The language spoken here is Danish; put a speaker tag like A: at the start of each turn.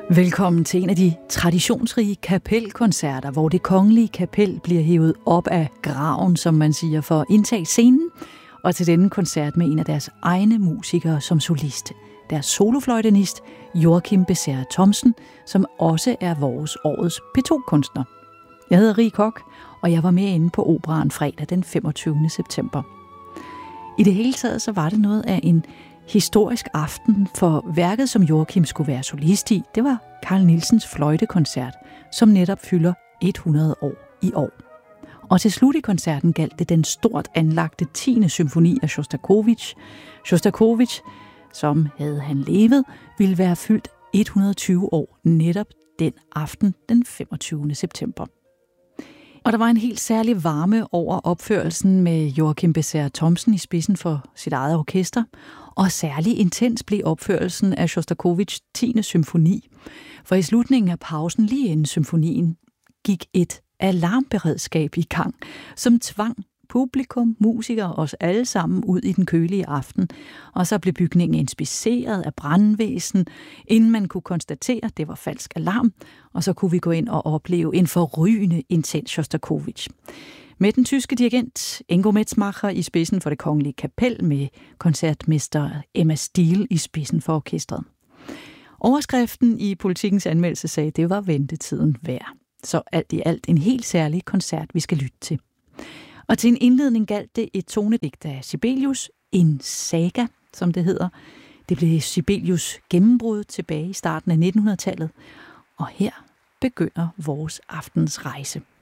A: Velkommen til en af de traditionsrige kapelkoncerter, hvor Det Kongelige Kapel bliver hævet op af graven, som man siger, for at indtage scenen, og til denne koncert med en af deres egne musikere som solist. Deres solofløjtenist Joachim Becerra Thomsen, som også er vores årets P2-kunstner. Jeg hedder Rie Koch, og jeg var med inde på Operaen fredag den 25. september. I det hele taget så var det noget af en historisk aften, for værket, som Joachim skulle være solist i, det var Carl Nielsens fløjtekoncert, som netop fylder 100 år i år. Og til slut i koncerten galt det den stort anlagte 10. symfoni af Sjostakovitj. Sjostakovitj, som havde han levet, ville være fyldt 120 år netop den aften den 25. september. Og der var en helt særlig varme over opførelsen med Joachim Becerra Thomsen i spidsen for sit eget orkester, og særlig intens blev opførelsen af Sjostakovitjs 10. symfoni. For i slutningen af pausen, lige inden symfonien, gik et alarmberedskab i gang, som tvang publikum, musikere og os alle sammen ud i den kølige aften. Og så blev bygningen inspiceret af brandvæsen, inden man kunne konstatere, at det var falsk alarm. Og så kunne vi gå ind og opleve en forrygende intens Sjostakovitj. Med den tyske dirigent Ingo Metzmacher i spidsen for Det Kongelige Kapel, med koncertmester Emma Stiel i spidsen for orkestret. Overskriften i Politikens anmeldelse sagde, at det var ventetiden værd. Så alt i alt en helt særlig koncert, vi skal lytte til. Og til en indledning galt det et tonedigt af Sibelius, en saga, som det hedder. Det blev Sibelius' gennembrud tilbage i starten af 1900-tallet. Og her begynder vores aftens rejse.